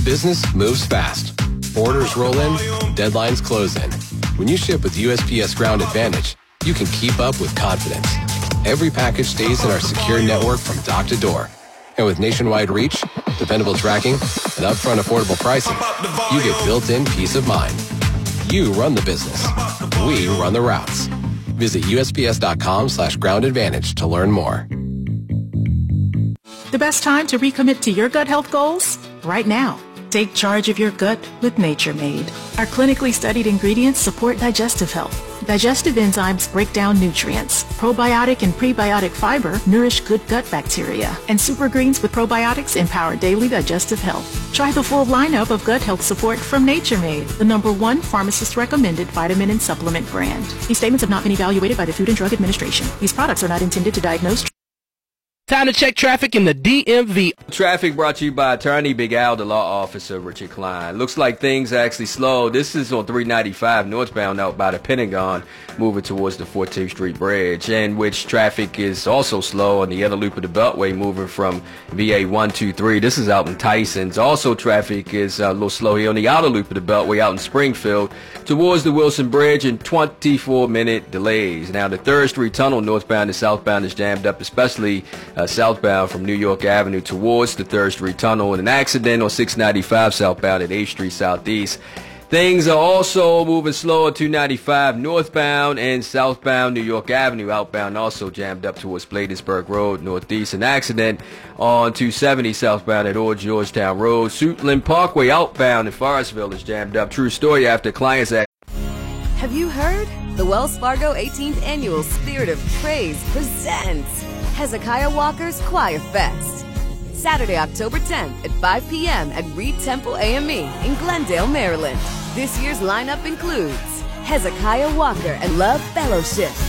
Business moves fast. Orders roll in, deadlines close in. When you ship with USPS Ground Advantage, you can keep up with confidence. Every package stays in our secure network from dock to door. And with nationwide reach, dependable tracking, and upfront affordable pricing, you get built-in peace of mind. You run the business. We run the routes. Visit USPS.com/Ground Advantage to learn more. The best time to recommit to your gut health goals? Right now. Take charge of your gut with Nature Made. Our clinically studied ingredients support digestive health. Digestive enzymes break down nutrients. Probiotic and prebiotic fiber nourish good gut bacteria. And super greens with probiotics empower daily digestive health. Try the full lineup of gut health support from Nature Made, the #1 pharmacist-recommended vitamin and supplement brand. These statements have not been evaluated by the Food and Drug Administration. These products are not intended to diagnose. Time to check traffic in the DMV. Traffic brought to you by Attorney Big Al, the law officer, Richard Klein. Looks like things actually slow. This is on 395 northbound out by the Pentagon, moving towards the 14th Street Bridge, in which traffic is also slow on the other loop of the Beltway, moving from VA 123. This is out in Tyson's. Also, traffic is a little slow here on the outer loop of the Beltway out in Springfield towards the Wilson Bridge, and 24-minute delays. Now, the 3rd Street Tunnel northbound and southbound is jammed up, especially southbound from New York Avenue towards the 3rd Street Tunnel, and an accident on 695 southbound at 8th Street Southeast. Things are also moving slow at 295 northbound and southbound New York Avenue. Outbound also jammed up towards Bladensburg Road northeast. An accident on 270 southbound at Old Georgetown Road. Suitland Parkway outbound in Forestville is jammed up. True story after clients act. Have you heard? The Wells Fargo 18th Annual Spirit of Praise presents Hezekiah Walker's Choir Fest. Saturday, October 10th at 5 p.m. at Reed Temple AME in Glendale, Maryland. This year's lineup includes Hezekiah Walker and Love Fellowship,